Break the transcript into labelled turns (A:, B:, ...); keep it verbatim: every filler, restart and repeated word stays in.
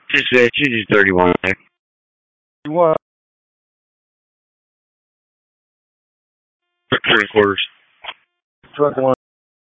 A: Just uh, just thirty-one there.
B: What?
A: Three quarters.
B: Truck one.